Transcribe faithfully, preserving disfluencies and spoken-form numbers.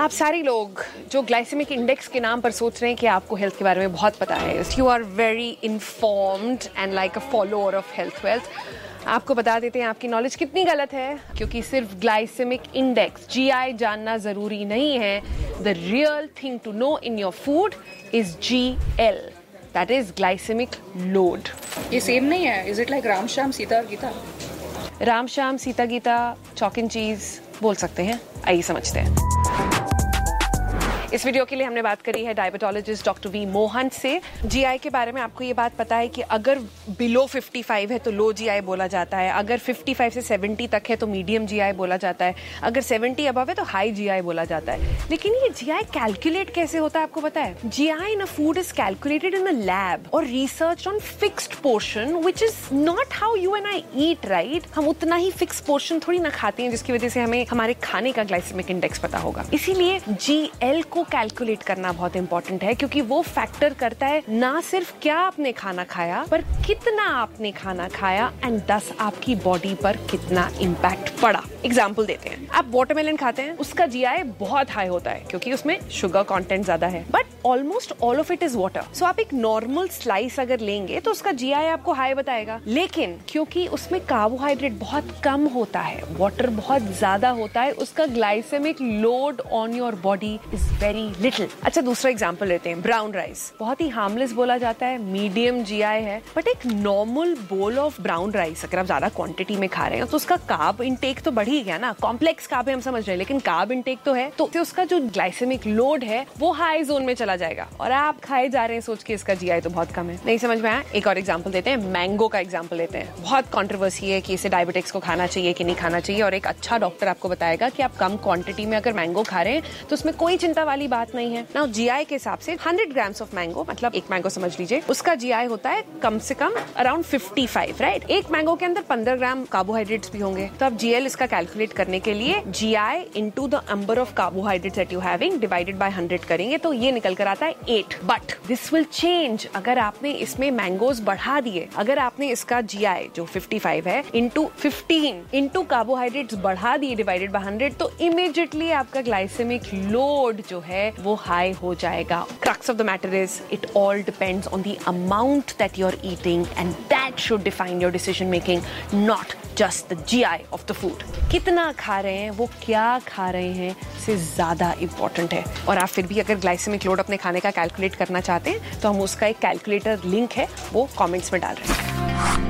आप सारे लोग जो ग्लाइसेमिक इंडेक्स के नाम पर सोच रहे हैं कि आपको हेल्थ के बारे में बहुत पता है, you are very informed and like a follower of health wealth, आपको बता देते हैं आपकी नॉलेज कितनी गलत है, क्योंकि सिर्फ ग्लाइसेमिक इंडेक्स जीआई जानना जरूरी नहीं है। The real thing to know in your food is GL, that is glycaemic load. ये सेम नहीं है? Is it like Ram Shyam Sita और गीता? राम श्याम सीता गीता चॉक एंड चीज बोल सकते हैं। आइए समझते हैं। इस वीडियो के लिए हमने बात करी है डायबिटोलॉजिस्ट डॉक्टर वी मोहन से। जीआई के बारे में आपको ये बात पता है कि अगर बिलो पचपन है तो लो जीआई बोला जाता है, अगर पचपन से सत्तर तक है तो मीडियम जीआई बोला जाता है, अगर सत्तर अबव है तो हाई जीआई बोला जाता है। लेकिन ये जीआई कैलकुलेट कैसे होता है आपको पता है? GI in a food is calculated in a lab और research on fixed portion which is not how you and I eat, right? हम उतना ही फिक्स पोर्शन थोड़ी ना खाते हैं जिसकी वजह से हमें हमारे खाने का ग्लाइसेमिक इंडेक्स पता होगा। इसीलिए जीएल को कैलकुलेट करना बहुत इंपॉर्टेंट है, क्योंकि वो फैक्टर करता है ना सिर्फ क्या आपने खाना खाया पर कितना आपने खाना खाया एंड दस आपकी बॉडी पर कितना इम्पैक्ट पड़ा। एग्जाम्पल देते हैं, आप वाटरमेलन खाते हैं, उसका जीआई बहुत हाई होता है क्योंकि उसमें शुगर कंटेंट ज्यादा है, but almost all of it is water. सो आप एक नॉर्मल स्लाइस अगर लेंगे तो उसका जीआई आपको हाई बताएगा, लेकिन क्योंकि उसमें कार्बोहाइड्रेट बहुत कम होता है, वाटर बहुत ज्यादा होता है, उसका glycaemic load on your body is very little. अच्छा, दूसरा एग्जांपल लेते हैं, ब्राउन राइस बहुत ही हार्मलेस बोला जाता है, मीडियम जीआई है, बट एक normal bowl of brown rice अगर आप ज्यादा क्वांटिटी में खा रहे हैं तो उसका कार्ब इंटेक तो बढ़ ही गया ना। कॉम्प्लेक्स कार्ब है हम समझ रहे हैं, लेकिन कार्ब इंटेक तो है, तो उसका जो ग्लाइसेमिक लोड है वो हाई जोन में चला जाएगा और आप खाए जा रहे हैं सोच के इसका जीआई तो बहुत कम है। नहीं समझ में आया? एक और एग्जांपल देते हैं, मैंगो का एग्जांपल लेते हैं। बहुत कंट्रोवर्सी है कि इसे डायबिटिक्स को खाना चाहिए कि नहीं खाना चाहिए, और एक अच्छा डॉक्टर आपको बताएगा कि आप कम क्वांटिटी में अगर मैंगो खा रहे हैं तो उसमें कोई चिंता वाली बात नहीं है ना। जीआई के हिसाब से सौ ग्राम्स ऑफ मैंगो, मतलब एक मैंगो समझ लीजिए, उसका जीआई होता है कम से कम अराउंड पचपन, राइट? एक मैंगो के अंदर पंद्रह ग्राम कार्बोहाइड्रेट्स भी होंगे, तो आप जीएल इसका कैलकुलेट करने के लिए GI into the number of carbohydrates that you having divided by hundred करेंगे तो ये निकल कर आता है eight. But this will change अगर आपने इसमें मैंगोज बढ़ा दिए। अगर आपने इसका जीआई जो पचपन है इंटू फिफ्टीन इंटू कार्बोहाइड्रेट्स बढ़ा दिए डिवाइडेड बाय हंड्रेड, तो इमीडिएटली आपका ग्लाइसेमिक लोड जो है वो हाई हो जाएगा। Crux of the matter is it all depends on the amount that you're eating and that should define your decision making, not just the G I of the food. कितना खा रहे हैं, वो क्या खा रहे हैं से ज्यादा इंपॉर्टेंट है। और आप फिर भी अगर ग्लाइसेमिक लोड अपने खाने का कैलकुलेट करना चाहते हैं तो हम उसका एक कैलकुलेटर लिंक है वो कमेंट्स में डाल रहे हैं।